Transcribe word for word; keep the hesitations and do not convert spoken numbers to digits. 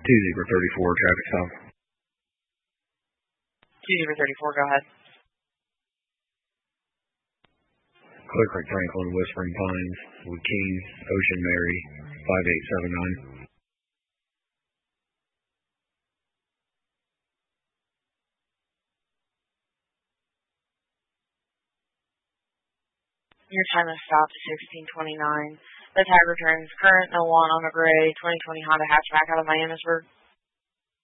two zero three four, traffic stop. two zero three four, go ahead. Clear Creek Franklin, Whispering Pines, with King, Ocean Mary, five eight seven nine. Your time of stop is sixteen twenty-nine. The tag returns current, no one on a gray twenty twenty Honda hatchback out of Miamisburg.